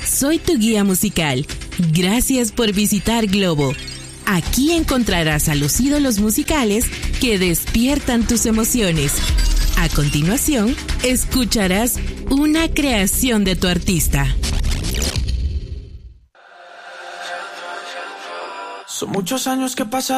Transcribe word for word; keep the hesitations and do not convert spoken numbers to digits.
Soy tu guía musical. Gracias por visitar Globo. Aquí encontrarás a los ídolos musicales que despiertan tus emociones. A continuación, escucharás una creación de tu artista. Son muchos años que pasaron.